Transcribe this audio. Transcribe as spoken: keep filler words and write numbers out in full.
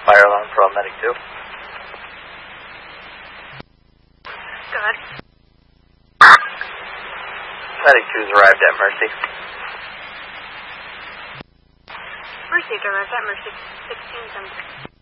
fire alarm for all medic two. Go ahead. Medic two's arrived at Mercy. Received, arrived at Mercy, sixteen seventy.